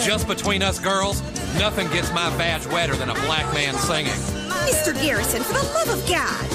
Just between us girls, nothing gets my badge wetter than a black man singing. Mr. Garrison, for the love of God.